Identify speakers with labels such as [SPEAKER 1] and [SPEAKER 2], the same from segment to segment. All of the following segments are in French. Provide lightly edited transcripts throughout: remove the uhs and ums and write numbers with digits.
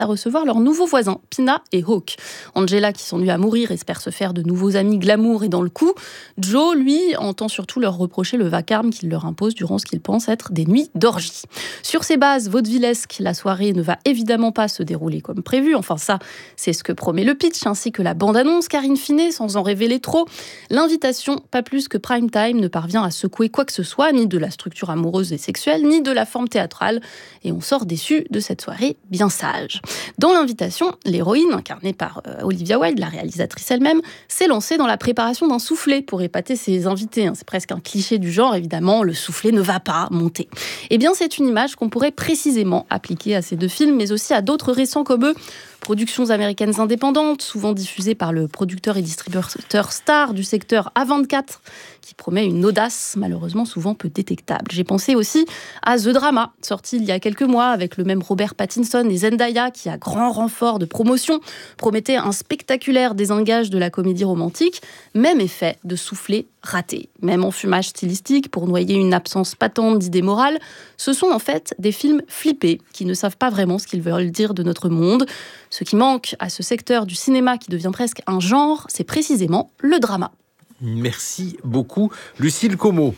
[SPEAKER 1] à recevoir leurs nouveaux voisins, Pina et Hawk. Angela, qui s'ennuie à mourir, espère se faire de nouveaux amis glamour et dans le coup. Joe, lui, entend surtout leur reprocher le vacarme qu'il leur impose durant ce qu'il pense être des nuits d'orgie. Sur ces bases vaudevillesques, la soirée ne va évidemment pas se dérouler comme prévu. Enfin ça, c'est ce que promet le pitch, ainsi que la bande-annonce, car in fine, sans en révéler trop, l'invitation, pas plus que Prime Time, ne parvient à secouer quoi que ce soit, ni de la structure amoureuse et sexuelle, ni de la forme théâtrale. Et on sort déçu de cette soirée bien sage. Dans l'invitation, l'héroïne, incarnée par Olivia Wilde, la réalisatrice elle-même, s'est lancée dans la préparation d'un soufflet pour épater ses invités. C'est presque un cliché du genre, évidemment, le soufflet ne va pas monter. Eh bien, c'est une image qu'on pourrait précisément appliquer à ces deux films, mais aussi à d'autres récents comme eux. Productions américaines indépendantes, souvent diffusées par le producteur et distributeur star du secteur A24, qui promet une audace malheureusement souvent peu détectable. J'ai pensé aussi à The Drama, sorti il y a quelques mois avec le même Robert Pattinson et Zendaya, qui à grand renfort de promotion promettait un spectaculaire désengage de la comédie romantique, même effet de soufflet raté. Même enfumage stylistique pour noyer une absence patente d'idées morales, ce sont en fait des films flippés qui ne savent pas vraiment ce qu'ils veulent dire de notre monde. Ce qui manque à ce secteur du cinéma qui devient presque un genre, c'est précisément le drama.
[SPEAKER 2] Merci beaucoup, Lucille Como.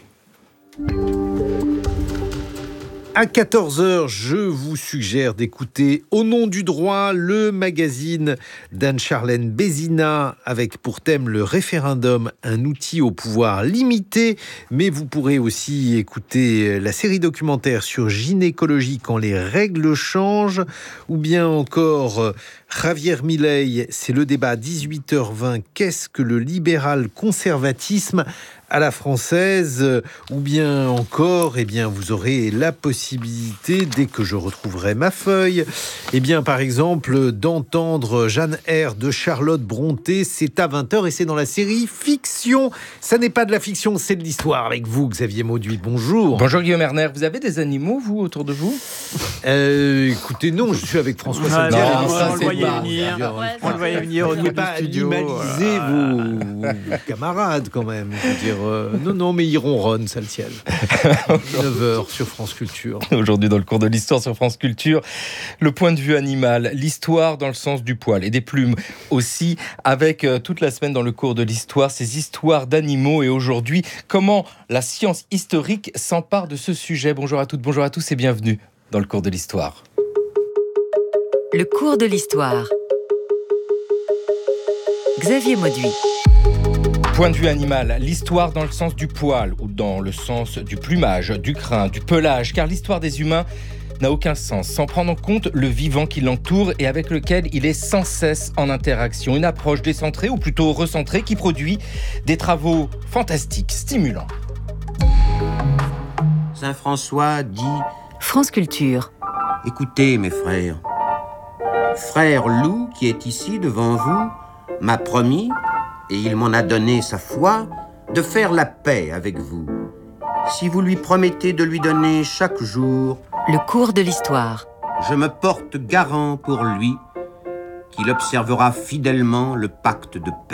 [SPEAKER 2] À 14h, je vous suggère d'écouter Au nom du droit, le magazine d'Anne-Charlène Bézina, avec pour thème le référendum, un outil au pouvoir limité. Mais vous pourrez aussi écouter la série documentaire sur gynécologie quand les règles changent, ou bien encore Javier Milei, c'est le débat 18h20. Qu'est-ce que le libéral conservatisme à la française, ou bien encore, vous aurez la possibilité, dès que je retrouverai ma feuille, par exemple, d'entendre Jeanne R de Charlotte Brontë. C'est à 20h et c'est dans la série Fiction. Ça n'est pas de la fiction, c'est de l'histoire. Avec vous, Xavier Mauduit, bonjour.
[SPEAKER 3] Bonjour Guillaume Erner, vous avez des animaux, vous, autour de vous ?
[SPEAKER 2] Écoutez, non, je suis avec François Saint-Pierre.
[SPEAKER 4] On le voyait venir au niveau du studio.
[SPEAKER 2] Animaliser vos camarades, quand même. Je veux dire, non, mais ils ronronnent, ça le ciel. 9h sur France Culture.
[SPEAKER 3] Aujourd'hui, dans le cours de l'histoire sur France Culture, le point de vue animal, l'histoire dans le sens du poil et des plumes aussi, avec toute la semaine dans le cours de l'histoire, ces histoires d'animaux. Et aujourd'hui, comment la science historique s'empare de ce sujet. Bonjour à toutes, bonjour à tous et bienvenue dans le cours de l'histoire.
[SPEAKER 5] Le cours de l'histoire. Xavier Mauduit.
[SPEAKER 3] Point de vue animal, l'histoire dans le sens du poil ou dans le sens du plumage, du crin, du pelage, car l'histoire des humains n'a aucun sens sans prendre en compte le vivant qui l'entoure et avec lequel il est sans cesse en interaction. Une approche décentrée ou plutôt recentrée qui produit des travaux fantastiques, stimulants.
[SPEAKER 6] Saint François dit «
[SPEAKER 5] France Culture.
[SPEAKER 6] Écoutez mes frères, frère loup qui est ici devant vous m'a promis, et il m'en a donné sa foi, de faire la paix avec vous. Si vous lui promettez de lui donner chaque jour
[SPEAKER 5] Le cours de l'histoire.
[SPEAKER 6] je me porte garant pour lui qu'il observera fidèlement le pacte de paix. »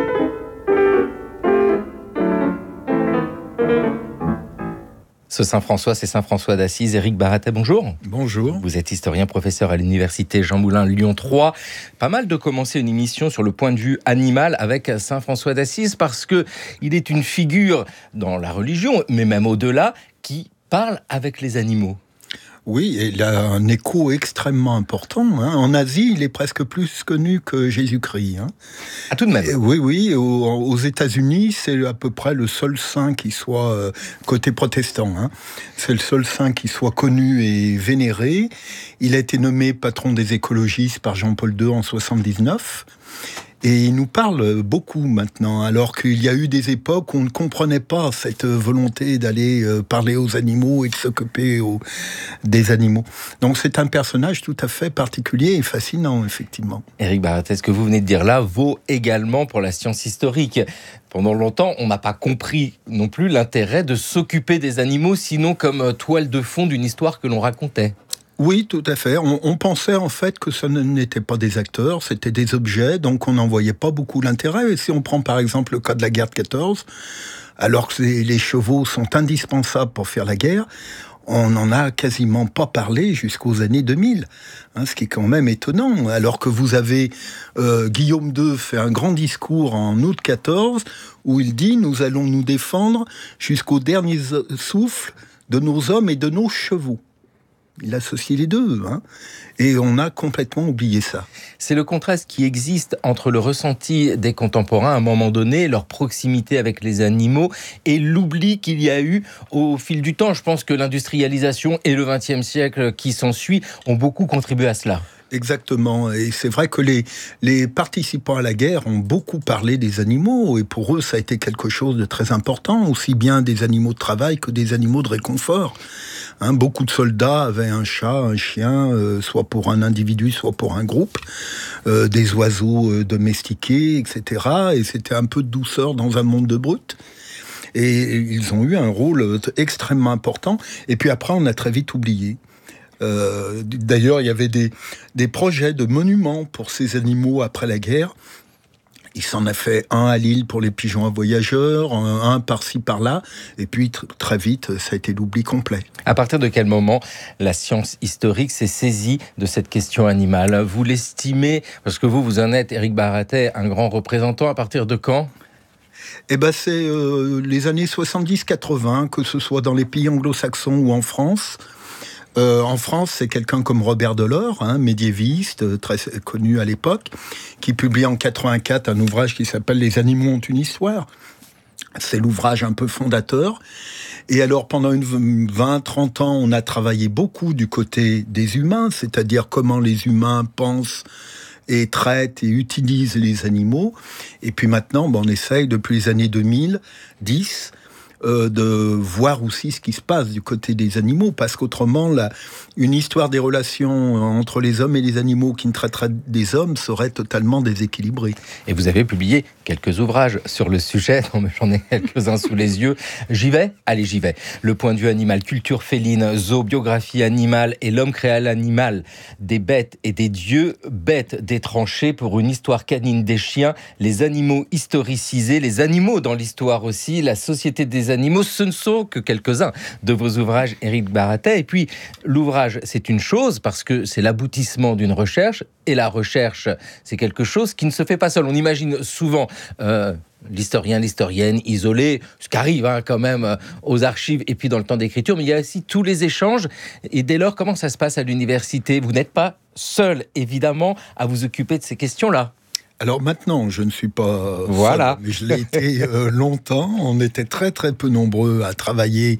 [SPEAKER 3] Ce Saint François, c'est Saint François d'Assise. Éric Baratet, bonjour.
[SPEAKER 4] Bonjour.
[SPEAKER 3] Vous êtes historien, professeur à l'université Jean Moulin Lyon 3. Pas mal de commencer une émission sur le point de vue animal avec Saint François d'Assise parce que il est une figure dans la religion, mais même au-delà, qui parle avec les animaux.
[SPEAKER 4] Oui, il a un écho extrêmement important. En Asie, il est presque plus connu que Jésus-Christ.
[SPEAKER 3] Ah, tout de même.
[SPEAKER 4] Oui. Aux États-Unis, c'est à peu près le seul saint qui soit côté protestant. C'est le seul saint qui soit connu et vénéré. Il a été nommé patron des écologistes par Jean-Paul II en 1979. Et il nous parle beaucoup maintenant, alors qu'il y a eu des époques où on ne comprenait pas cette volonté d'aller parler aux animaux et de s'occuper des animaux. Donc c'est un personnage tout à fait particulier et fascinant, effectivement.
[SPEAKER 3] Éric Baratet, ce que vous venez de dire là vaut également pour la science historique. Pendant longtemps, on n'a pas compris non plus l'intérêt de s'occuper des animaux, sinon comme toile de fond d'une histoire que l'on racontait.
[SPEAKER 4] Oui, tout à fait. On pensait en fait que ce n'étaient pas des acteurs, c'était des objets, donc on n'en voyait pas beaucoup l'intérêt. Et si on prend par exemple le cas de la guerre de 14, alors que les chevaux sont indispensables pour faire la guerre, on n'en a quasiment pas parlé jusqu'aux années 2000, ce qui est quand même étonnant. Alors que vous avez Guillaume II fait un grand discours en août 14 où il dit « Nous allons nous défendre jusqu'au dernier souffle de nos hommes et de nos chevaux ». Il associe les deux, et on a complètement oublié ça.
[SPEAKER 3] C'est le contraste qui existe entre le ressenti des contemporains à un moment donné, leur proximité avec les animaux, et l'oubli qu'il y a eu au fil du temps. Je pense que l'industrialisation et le XXe siècle qui s'ensuit ont beaucoup contribué à cela.
[SPEAKER 4] Exactement, et c'est vrai que les participants à la guerre ont beaucoup parlé des animaux, et pour eux ça a été quelque chose de très important, aussi bien des animaux de travail que des animaux de réconfort. Beaucoup de soldats avaient un chat, un chien, soit pour un individu, soit pour un groupe, des oiseaux domestiqués, etc. Et c'était un peu de douceur dans un monde de brutes. Et ils ont eu un rôle extrêmement important. Et puis après, on a très vite oublié. D'ailleurs, il y avait des projets de monuments pour ces animaux après la guerre. Il s'en a fait un à Lille pour les pigeons à voyageurs, un par-ci, par-là, et puis très vite, ça a été l'oubli complet.
[SPEAKER 3] À partir de quel moment la science historique s'est saisie de cette question animale ? Vous l'estimez, parce que vous en êtes, Éric Baratet, un grand représentant, à partir de quand ?
[SPEAKER 4] C'est les années 70-80, que ce soit dans les pays anglo-saxons ou en France. En France, c'est quelqu'un comme Robert Delors, médiéviste, très connu à l'époque, qui publie en 84 un ouvrage qui s'appelle « Les animaux ont une histoire ». C'est l'ouvrage un peu fondateur. Et alors, pendant 20-30 ans, on a travaillé beaucoup du côté des humains, c'est-à-dire comment les humains pensent et traitent et utilisent les animaux. Et puis maintenant, on essaye, depuis les années 2010, de voir aussi ce qui se passe du côté des animaux, parce qu'autrement, une histoire des relations entre les hommes et les animaux qui ne traiterait des hommes serait totalement déséquilibrée.
[SPEAKER 3] Et vous avez publié quelques ouvrages sur le sujet, j'en ai quelques-uns sous les yeux. J'y vais ? Allez, j'y vais. Le point de vue animal, culture féline, zoobiographie animale et l'homme créa l'animal, des bêtes et des dieux, bêtes des tranchées pour une histoire canine des chiens, les animaux historicisés, les animaux dans l'histoire aussi, la société des animaux, ce ne sont que quelques-uns de vos ouvrages, Éric Baratet. Et puis, l'ouvrage, c'est une chose, parce que c'est l'aboutissement d'une recherche, et la recherche, c'est quelque chose qui ne se fait pas seul. On imagine souvent l'historien, l'historienne isolé, ce qui arrive quand même aux archives, et puis dans le temps d'écriture, mais il y a aussi tous les échanges. Et dès lors, comment ça se passe à l'université ? Vous n'êtes pas seul, évidemment, à vous occuper de ces questions-là.
[SPEAKER 4] Alors maintenant, je ne suis pas
[SPEAKER 3] voilà.
[SPEAKER 4] seul, mais je l'ai été longtemps. On était très très peu nombreux à travailler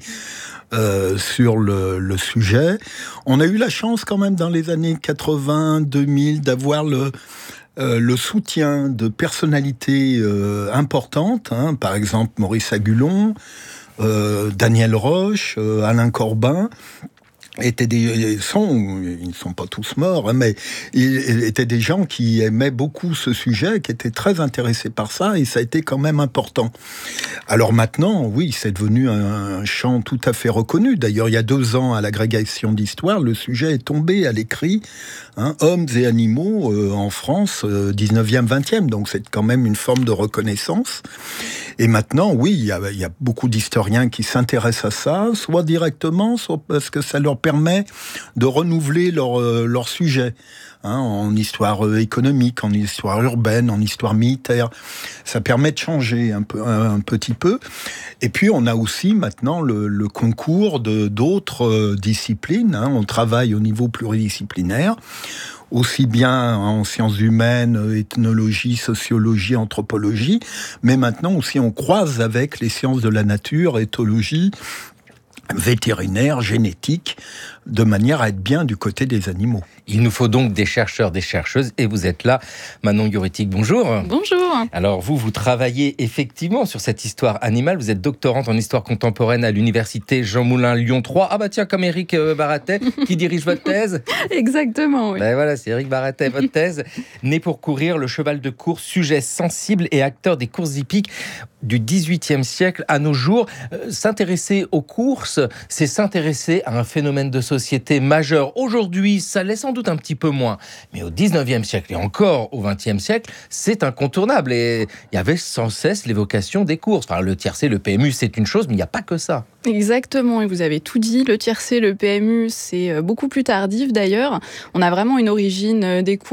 [SPEAKER 4] sur le sujet. On a eu la chance quand même dans les années 80-2000 d'avoir le soutien de personnalités importantes, par exemple Maurice Agulon, Daniel Roche, Alain Corbin. Ils ne sont pas tous morts, mais ils étaient des gens qui aimaient beaucoup ce sujet, qui étaient très intéressés par ça, et ça a été quand même important. Alors maintenant, oui, c'est devenu un champ tout à fait reconnu. D'ailleurs, il y a 2 ans, à l'agrégation d'histoire, le sujet est tombé à l'écrit, hommes et animaux en France, 19e, 20e, donc c'est quand même une forme de reconnaissance. Et maintenant, oui, il y a beaucoup d'historiens qui s'intéressent à ça, soit directement, soit parce que ça leur permet de renouveler leur sujet. En histoire économique, en histoire urbaine, en histoire militaire. Ça permet de changer un petit peu. Et puis, on a aussi maintenant le concours d'autres disciplines. On travaille au niveau pluridisciplinaire, aussi bien en sciences humaines, ethnologie, sociologie, anthropologie, mais maintenant aussi on croise avec les sciences de la nature, éthologie, vétérinaire, génétique, de manière à être bien du côté des animaux.
[SPEAKER 3] Il nous faut donc des chercheurs, des chercheuses, et vous êtes là. Manon Yoretic, bonjour.
[SPEAKER 1] Bonjour.
[SPEAKER 3] Alors vous travaillez effectivement sur cette histoire animale. Vous êtes doctorante en histoire contemporaine à l'université Jean Moulin Lyon 3. Ah bah tiens, comme Éric Baratet, qui dirige votre thèse.
[SPEAKER 1] Exactement, oui.
[SPEAKER 3] Ben voilà, c'est Éric Baratet, votre thèse. Né pour courir, le cheval de course, sujet sensible et acteur des courses hippiques du XVIIIe siècle à nos jours. S'intéresser aux courses, c'est s'intéresser à un phénomène de société majeur. Aujourd'hui, ça laisse en sans doute un petit peu moins. Mais au 19e siècle et encore au 20e siècle, c'est incontournable. Et il y avait sans cesse l'évocation des courses. Enfin, le tiercé, le PMU, c'est une chose, mais il n'y a pas que ça.
[SPEAKER 7] Exactement, et vous avez tout dit. Le tiercé, le PMU, c'est beaucoup plus tardif d'ailleurs. On a vraiment une origine des courses